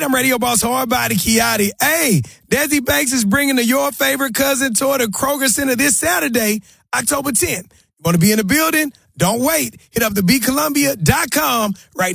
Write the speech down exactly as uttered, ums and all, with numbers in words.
Reed. I'm Radio Boss Hardbody Kiati. Hey, Desi Banks is bringing the Your Favorite Cousin tour to Kroger Center this Saturday, October tenth. You want to be in the building? Don't wait. Hit up the be columbia dot com right now.